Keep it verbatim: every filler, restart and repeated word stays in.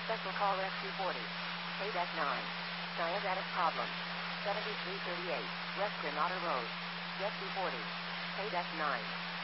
Special call rescue forty. Payback nine. Diabetic problem. seventy-three thirty-eight. West Granada Road. Rescue forty. Payback nine.